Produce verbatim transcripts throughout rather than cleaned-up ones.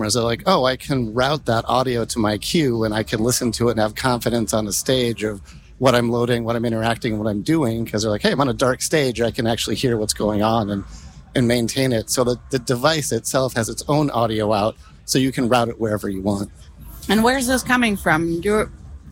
They're like, oh, I can route that audio to my cue and I can listen to it and have confidence on the stage of what I'm loading, what I'm interacting, what I'm doing. Because they're like, hey, I'm on a dark stage. I can actually hear what's going on and, and maintain it. So that the device itself has its own audio out, so you can route it wherever you want. And where's this coming from? You're,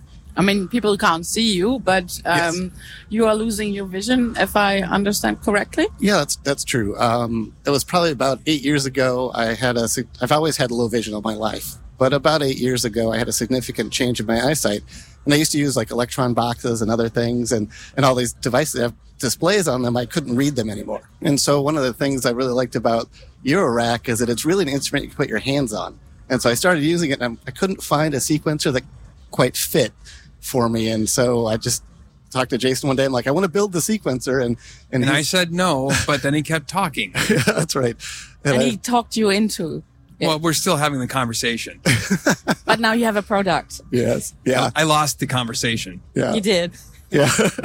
I mean, people can't see you, but um, yes. you are losing your vision, if I understand correctly. Yeah, that's that's true. Um, it was probably about eight years ago. I had a. I've always had low vision all my life, but about eight years ago, I had a significant change in my eyesight. And I used to use like electron boxes and other things, and and all these devices that have displays on them. I couldn't read them anymore. And so one of the things I really liked about Eurorack is that it's really an instrument you can put your hands on. And so I started using it, and I couldn't find a sequencer that quite fit for me. And so I just talked to Jason one day. I'm like, I want to build the sequencer. And and, and I said no, but then he kept talking. Yeah, that's right. And, and I, he talked you into it. Well, we're still having the conversation. But now you have a product. Yes. Yeah. I lost the conversation. Yeah. You did. Yeah.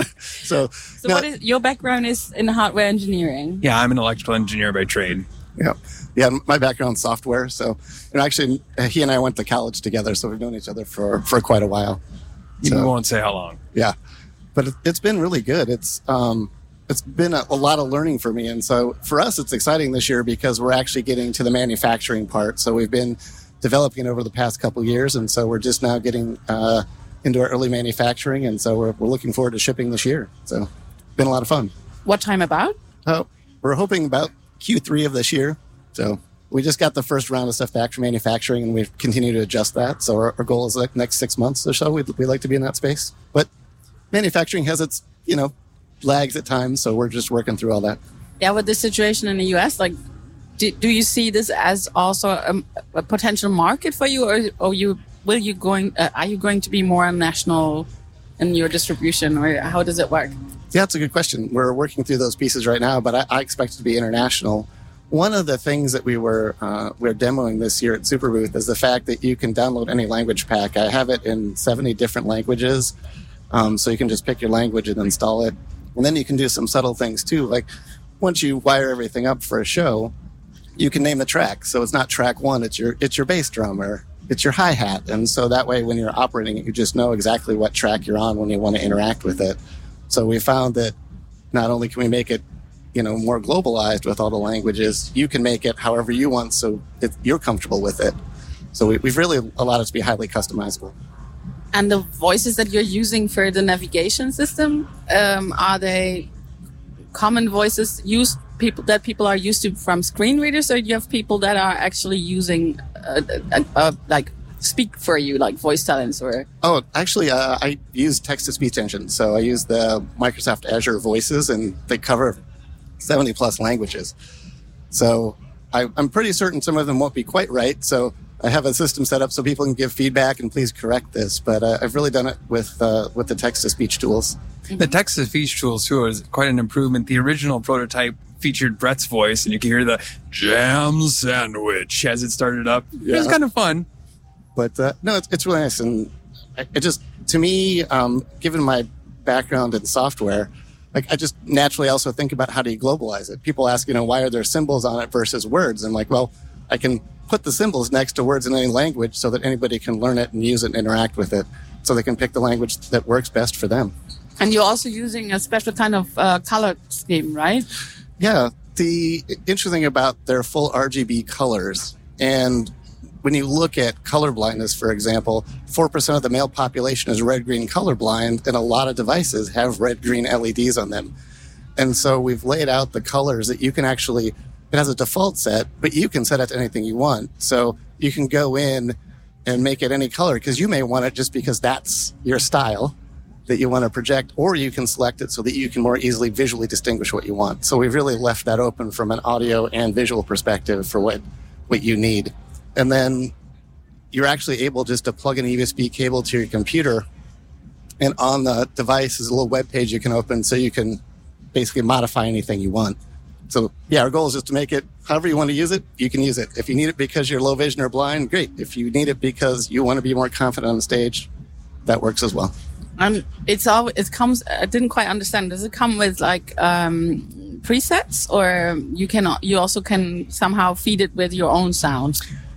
so so now, what is your background is in hardware engineering? Yeah, I'm an electrical engineer by trade. Yeah. Yeah, my background's software. So, and actually, he and I went to college together, so we've known each other for, for quite a while. So, you won't say how long. Yeah. But it, it's been really good. It's um, it's been a, a lot of learning for me. And so for us, it's exciting this year because we're actually getting to the manufacturing part. So we've been developing it over the past couple of years. And so we're just now getting uh, into our early manufacturing. And so we're, we're looking forward to shipping this year. So been a lot of fun. What time about? Oh, we're hoping about Q three of this year. So we just got the first round of stuff back from manufacturing, and we've continued to adjust that. So our, our goal is like next six months or so, we'd, we'd like to be in that space. But manufacturing has its, you know, lags at times. So we're just working through all that. Yeah, with the situation in the U S, like, do, do you see this as also a, a potential market for you, or, or you will you going? Uh, are you going to be more national in your distribution, or how does it work? Yeah, that's a good question. We're working through those pieces right now, but I, I expect it to be international. One of the things that we were uh, we're demoing this year at Superbooth is the fact that you can download any language pack. I have it in seventy different languages, um, so you can just pick your language and install it. And then you can do some subtle things too, like once you wire everything up for a show, you can name the track. So it's not track one; it's your it's your bass drum or it's your hi hat, and so that way when you're operating it, you just know exactly what track you're on when you want to interact with it. So we found that not only can we make it, you know, more globalized with all the languages, you can make it however you want, so it, you're comfortable with it. So we, we've really allowed it to be highly customizable. And the voices that you're using for the navigation system, um, are they common voices used people that people are used to from screen readers, or do you have people that are actually using uh, uh, uh, like speak for you, like voice talents? Or oh, actually, uh, I use text-to-speech engine, so I use the Microsoft Azure Voices, and they cover seventy plus languages. So I, I'm pretty certain some of them won't be quite right. So I have a system set up so people can give feedback and please correct this. But uh, I've really done it with uh, with the text-to-speach tools. The text-to-speech tools, too, is quite an improvement. The original prototype featured Brett's voice, and you can hear the jam sandwich as it started up. Yeah. It was kind of fun. But uh, no, it's, it's really nice. And it just, to me, um, given my background in software, like I just naturally also think about how do you globalize it. People ask, you know, why are there symbols on it versus words? And like, well, I can put the symbols next to words in any language so that anybody can learn it and use it and interact with it, so they can pick the language that works best for them. And you're also using a special kind of uh, color scheme, right? Yeah. The interesting about their full R G B colors, and when you look at color blindness, for example, four percent of the male population is red-green colorblind, and a lot of devices have red-green L E Ds on them. And so we've laid out the colors that you can actually, it has a default set, but you can set it to anything you want. So you can go in and make it any color because you may want it just because that's your style that you want to project, or you can select it so that you can more easily visually distinguish what you want. So we've really left that open from an audio and visual perspective for what, what you need. And then you're actually able just to plug in a U S B cable to your computer, and on the device is a little web page you can open so you can basically modify anything you want. So yeah, our goal is just to make it however you want to use it, you can use it. If you need it because you're low vision or blind, great. If you need it because you want to be more confident on the stage, that works as well. And it's all, it comes, I didn't quite understand. Does it come with like um, presets, or you can, you also can somehow feed it with your own sound?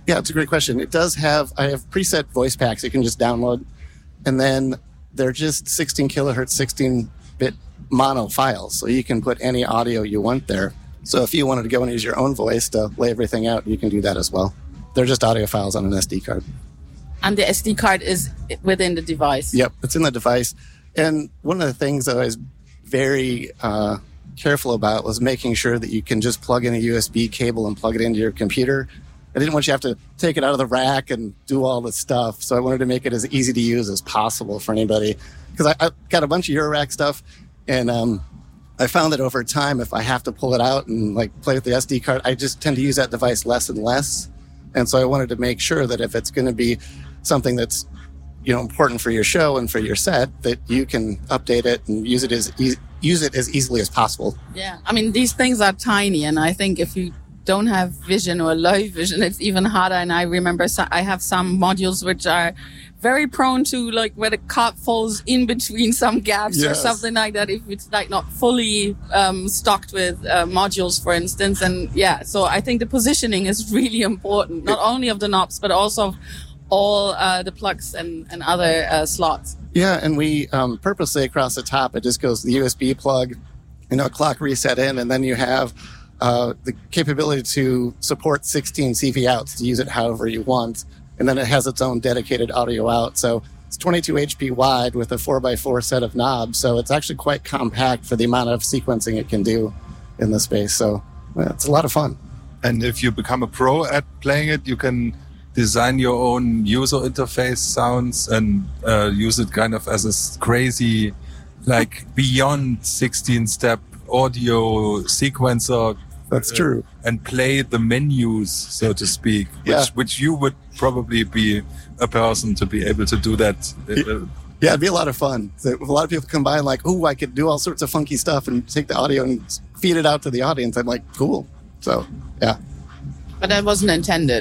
Yeah, it's a great question. It does have, I have preset voice packs you can just download. And then they're just sixteen kilohertz, sixteen bit mono files. So you can put any audio you want there. So if you wanted to go and use your own voice to lay everything out, you can do that as well. They're just audio files on an S D card. And the S D card is within the device? Yep, it's in the device. And one of the things that I was very uh, careful about was making sure that you can just plug in a U S B cable and plug it into your computer. I didn't want you to have to take it out of the rack and do all this stuff. So I wanted to make it as easy to use as possible for anybody. Because I, I got a bunch of Eurorack stuff, and um, I found that over time, if I have to pull it out and like play with the S D card, I just tend to use that device less and less. And so I wanted to make sure that if it's going to be something that's, you know, important for your show and for your set, that you can update it and use it as e- use it as easily as possible. Yeah, I mean, these things are tiny, and I think if you don't have vision or low vision, it's even harder. And I remember so- I have some modules which are very prone to, like, where the card falls in between some gaps yes. or something like that, if it's like not fully um, stocked with uh, modules, for instance. And yeah, so I think the positioning is really important, not only of the knobs, but also of all uh, the plugs and, and other uh, slots. Yeah, and we um, purposely across the top, it just goes the U S B plug, you know, clock reset in, and then you have uh, the capability to support sixteen C V outs to use it however you want. And then it has its own dedicated audio out. So it's twenty-two H P wide with a four by four set of knobs. So it's actually quite compact for the amount of sequencing it can do in the space. So well, it's a lot of fun. And if you become a pro at playing it, you can design your own user interface sounds and uh, use it kind of as a crazy, like beyond sixteen step audio sequencer. That's true. Uh, and play the menus, so to speak, which, yeah. which you would probably be a person to be able to do that. Yeah, it'd be a lot of fun. So if a lot of people come by and like, oh, I could do all sorts of funky stuff and take the audio and feed it out to the audience. I'm like, cool. So, yeah. But that wasn't intended.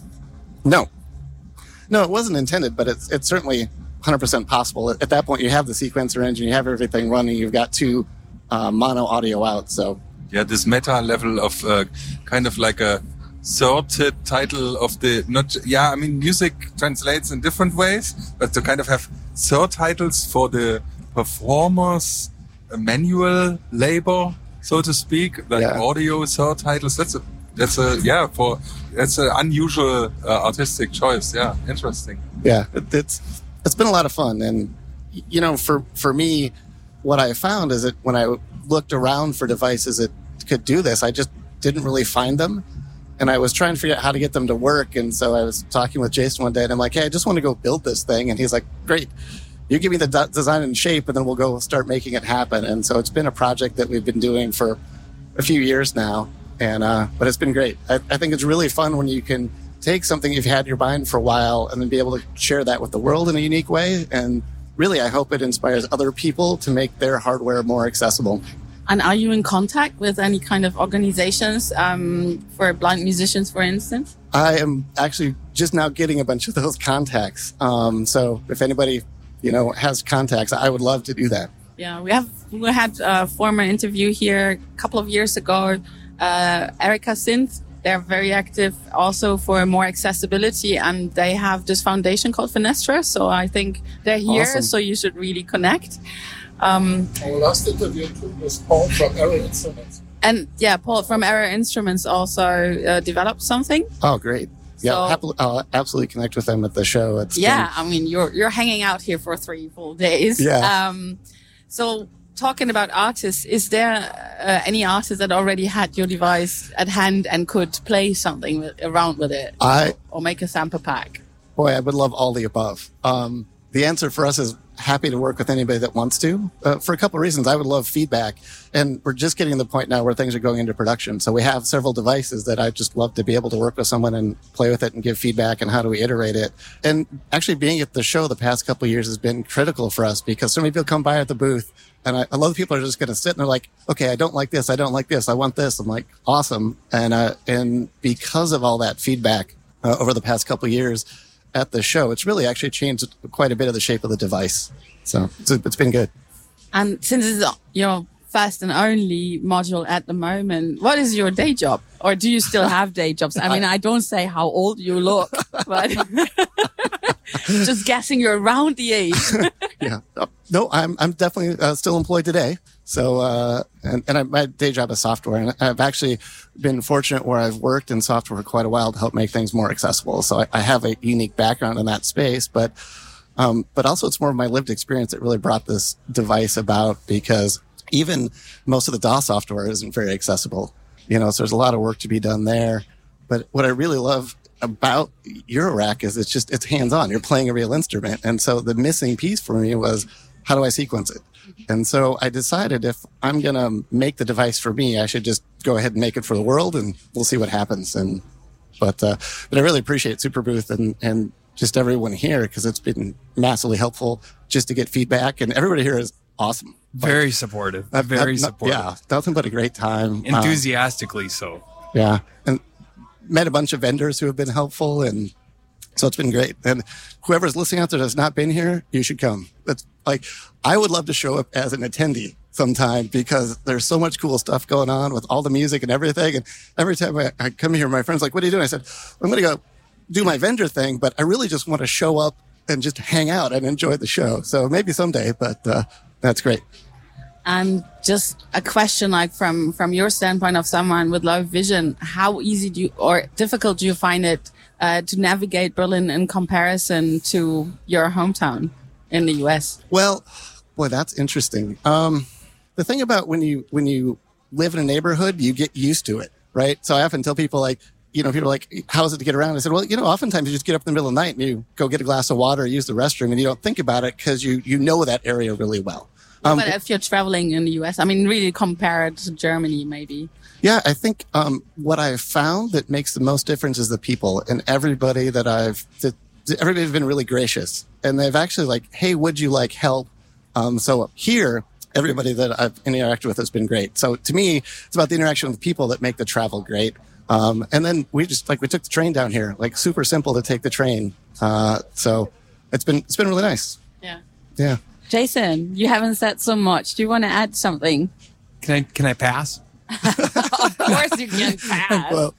No. No, it wasn't intended, but it's it's certainly one hundred percent possible. At that point, you have the sequencer engine, you have everything running, you've got two uh, mono audio out, so... Yeah, this meta level of uh, kind of like a sorted title of the... not. Yeah, I mean, music translates in different ways, but to kind of have sort titles for the performers, uh, manual labor, so to speak, like yeah. audio sort titles, that's a... That's a yeah for that's an unusual uh, artistic choice. Yeah, interesting. Yeah, it, it's it's been a lot of fun, and you know, for for me, what I found is that when I looked around for devices that could do this, I just didn't really find them, and I was trying to figure out how to get them to work. And so I was talking with Jason one day, and I'm like, "Hey, I just want to go build this thing," and he's like, "Great. You give me the d- design and shape, and then we'll go start making it happen." And so it's been a project that we've been doing for a few years now. And uh, but it's been great. I, I think it's really fun when you can take something you've had in your mind for a while and then be able to share that with the world in a unique way. And really, I hope it inspires other people to make their hardware more accessible. And are you in contact with any kind of organizations um, for blind musicians, for instance? I am actually just now getting a bunch of those contacts. Um, so if anybody, you know, has contacts, I would love to do that. Yeah, we have we had a former interview here a couple of years ago. Uh, Erica Synth, they're very active also for more accessibility, and they have this foundation called Fenestra. So I think they're here, awesome. So you should really connect. Um, Our last interview was Paul from Error Instruments. And yeah, Paul from Error Instruments also uh, developed something. Oh, great. Yeah, so, happily, I'll absolutely connect with them at the show. It's yeah, been... I mean, you're you're hanging out here for three full days. Yeah. Um, so... Talking about artists, is there uh, any artist that already had your device at hand and could play something with, around with it? I or make a sample pack? Boy, I would love all the above. Um, the answer for us is happy to work with anybody that wants to. Uh, for a couple of reasons, I would love feedback. And we're just getting to the point now where things are going into production. So we have several devices that I just love to be able to work with someone and play with it and give feedback and how do we iterate it. And actually being at the show the past couple of years has been critical for us because so many people come by at the booth. And I, a lot of people are just going to sit and they're like, okay, I don't like this. I don't like this. I want this. I'm like, awesome. And, uh, and because of all that feedback uh, over the past couple of years at the show, it's really actually changed quite a bit of the shape of the device. So it's, it's been good. And since it's your first and only module at the moment. What is your day job? Or do you still have day jobs? I mean, I don't say how old you look, but just guessing you're around the age. Yeah. No, I'm I'm definitely uh, still employed today. So, uh, and, and I, my day job is software. And I've actually been fortunate where I've worked in software for quite a while to help make things more accessible. So I, I have a unique background in that space, but, um, but also it's more of my lived experience that really brought this device about, because even most of the D A W software isn't very accessible. You know, so there's a lot of work to be done there. But what I really love about Eurorack is it's just, it's hands-on. You're playing a real instrument. And so the missing piece for me was, how do I sequence it? And so I decided if I'm going to make the device for me, I should just go ahead and make it for the world, and we'll see what happens. And, but, uh, but I really appreciate Superbooth and, and just everyone here, because it's been massively helpful just to get feedback, and everybody here is awesome. Very like, supportive. I've, very I've, supportive. Yeah. Nothing but a great time. Enthusiastically uh, so. Yeah. And met a bunch of vendors who have been helpful, and so it's been great. And whoever's listening out there that's not been here, you should come. That's like, I would love to show up as an attendee sometime, because there's so much cool stuff going on with all the music and everything. And every time I, I come here, my friend's like, what are you doing? I said, I'm going to go do my vendor thing, but I really just want to show up and just hang out and enjoy the show. So maybe someday, but uh, that's great. And just a question, like from, from your standpoint of someone with low vision, how easy do you, or difficult do you find it uh, to navigate Berlin in comparison to your hometown in the U S? Well, boy, that's interesting. Um, the thing about when you, when you live in a neighborhood, you get used to it, right? So I often tell people, like, you know, people are like, how is it to get around? I said, well, you know, oftentimes you just get up in the middle of the night and you go get a glass of water, use the restroom, and you don't think about it because you, you know that area really well. Um, but if you're traveling in the U S, I mean, really compare it to Germany, maybe. Yeah, I think um, what I've found that makes the most difference is the people, and everybody that I've, that, everybody's been really gracious, and they've actually like, hey, would you like help? Um, so here, everybody that I've interacted with has been great. So to me, it's about the interaction with people that make the travel great. Um, and then we just like, we took the train down here, like super simple to take the train. Uh, so it's been, it's been really nice. Yeah. Yeah. Jason, you haven't said so much. Do you want to add something? Can I, can I pass? Of course you can pass. Well,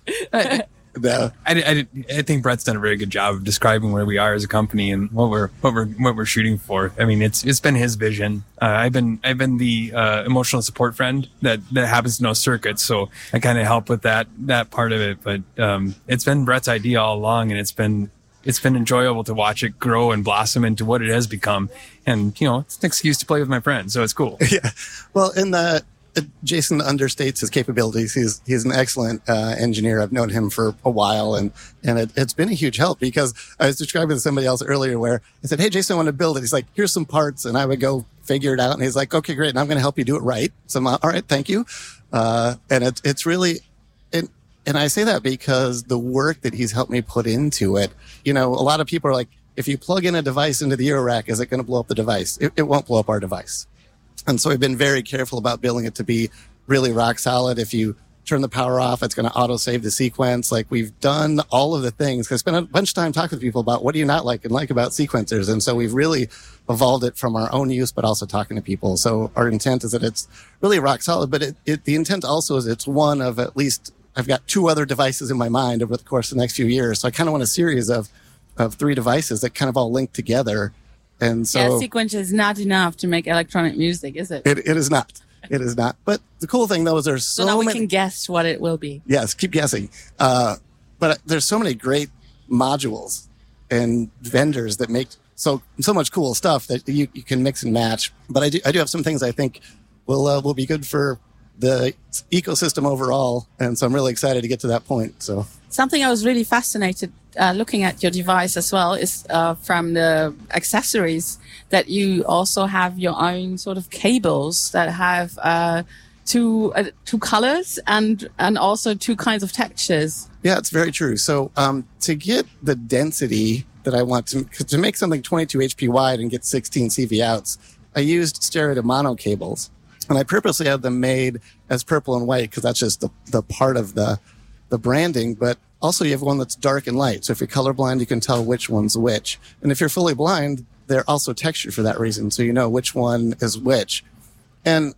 no. I, I, I think Brett's done a very good job of describing where we are as a company and what we're what we're what we're shooting for. I mean, it's it's been his vision. Uh, I've been I've been the uh, emotional support friend that that happens to know circuits, so I kind of help with that that part of it. But um, it's been Brett's idea all along, and it's been it's been enjoyable to watch it grow and blossom into what it has become. And you know, it's an excuse to play with my friends, so it's cool. Yeah. Well, in the Jason understates his capabilities. He's he's an excellent uh, engineer. I've known him for a while, and and it, it's been a huge help, because I was describing to somebody else earlier where I said, "Hey, Jason, I want to build it." He's like, "Here's some parts," and I would go figure it out. And he's like, "Okay, great, and I'm going to help you do it right." So I'm like, "All right, thank you." Uh, and it's it's really, and and I say that because the work that he's helped me put into it. You know, a lot of people are like, if you plug in a device into the Eurorack, is it going to blow up the device? It, it won't blow up our device. And so we've been very careful about building it to be really rock solid. If you turn the power off, it's going to auto save the sequence. Like, we've done all of the things, because I spent a bunch of time talking to people about what do you not like and like about sequencers. And so we've really evolved it from our own use, but also talking to people. So our intent is that it's really rock solid, but it, it, the intent also is it's one of at least, I've got two other devices in my mind over the course of the next few years. So I kind of want a series of, of three devices that kind of all link together. And so yeah, sequence is not enough to make electronic music, is it? It, it is not. It is not. But the cool thing, though, is there's so, so now we many... can guess what it will be. Yes, keep guessing. Uh, but there's so many great modules and vendors that make so so much cool stuff that you, you can mix and match. But I do I do have some things I think will uh, will be good for the ecosystem overall, and so I'm really excited to get to that point. So something I was really fascinated uh, looking at your device as well is uh, from the accessories that you also have your own sort of cables that have uh, two uh, two colors and and also two kinds of textures. Yeah, it's very true. So um, to get the density that I want to to make something twenty-two H P wide and get sixteen C V outs, I used stereo to mono cables. And I purposely had them made as purple and white because that's just the, the part of the the branding. But also you have one that's dark and light. So if you're colorblind, you can tell which one's which. And if you're fully blind, they're also textured for that reason. So you know which one is which. And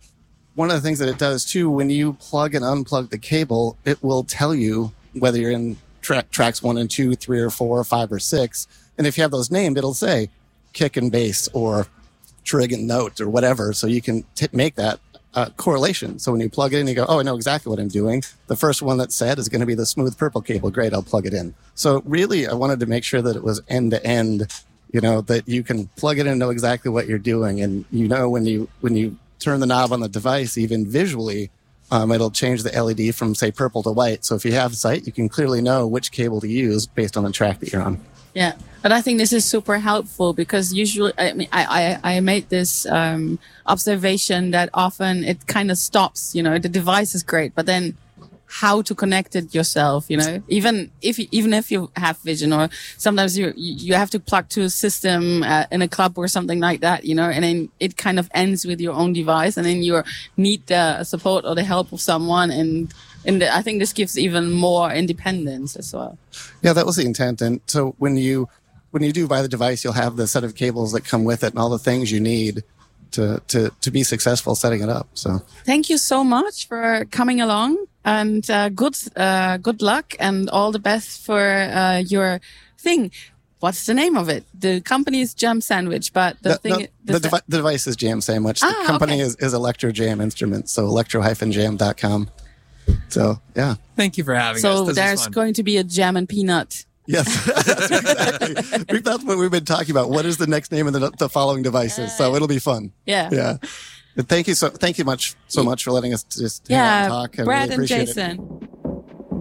one of the things that it does too, when you plug and unplug the cable, it will tell you whether you're in tra- tracks one and two, three or four, or five or six. And if you have those named, it'll say kick and bass or trig and note or whatever. So you can t- make that uh, correlation. So when you plug it in, you go, oh, I know exactly what I'm doing. The first one that's said is going to be the smooth purple cable. Great, I'll plug it in. So really, I wanted to make sure that it was end to end, you know, that you can plug it in and know exactly what you're doing. And you know, when you, when you turn the knob on the device, even visually, um, it'll change the L E D from, say, purple to white. So if you have sight, you can clearly know which cable to use based on the track that you're on. Yeah, but I think this is super helpful because usually, I mean, I, I, I made this um, observation that often it kind of stops, you know, the device is great, but then how to connect it yourself, you know, even if you, even if you have vision, or sometimes you you have to plug to a system uh, in a club or something like that, you know, and then it kind of ends with your own device, and then you need the support or the help of someone, and and the, I think this gives even more independence as well. Yeah, that was the intent. And so when you when you do buy the device, you'll have the set of cables that come with it and all the things you need to to to be successful setting it up. So thank you so much for coming along, and uh, good uh, good luck and all the best for uh, your thing. What's the name of it? The company is Jam Sandwich, but the, the thing no, the, the, devi- the device is Jam Sandwich. The ah, company okay. is, is Electro Jam Instruments, so electro dash jam dot com. So yeah. Thank you for having so us. So there's going to be a jam and peanut. Yes, that's exactly. That's what we've been talking about. What is the next name of the, the following devices? So it'll be fun. Yeah. Yeah. But thank you so thank you much so much for letting us just yeah, hang out and talk. I Brad really and appreciate Jason. it.